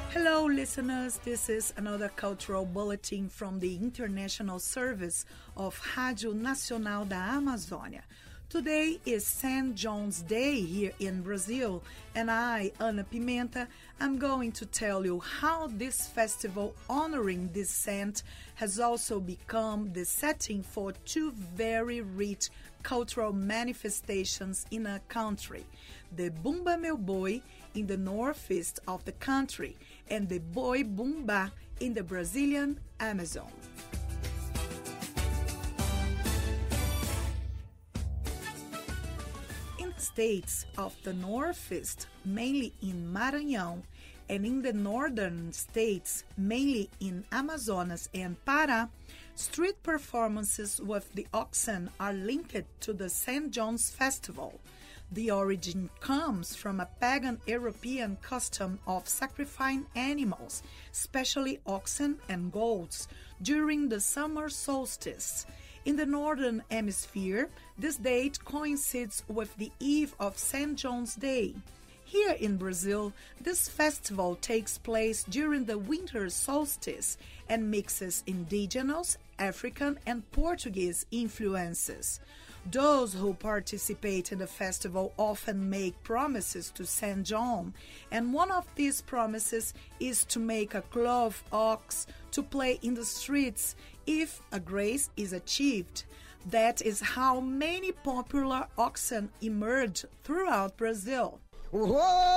Hello, listeners. This is another cultural bulletin from the International Service of Rádio Nacional da Amazônia. Today is St. John's Day here in Brazil, and I, Ana Pimenta, am going to tell you how this festival honoring this saint has also become the setting for two very rich cultural manifestations in our country: the Bumba Meu Boi in the northeast of the country and the Boi Bumbá in the Brazilian Amazon. In the states of the northeast, mainly in Maranhão, and in the northern states, mainly in Amazonas and Pará, street performances with the oxen are linked to the St. John's Festival. The origin comes from a pagan European custom of sacrificing animals, especially oxen and goats, during the summer solstice. In the Northern Hemisphere, this date coincides with the eve of St. John's Day. Here in Brazil, this festival takes place during the winter solstice and mixes indigenous, African, and Portuguese influences. Those who participate in the festival often make promises to St. John, and one of these promises is to make a cloth ox to play in the streets if a grace is achieved. That is how many popular oxen emerge throughout Brazil. Whoa!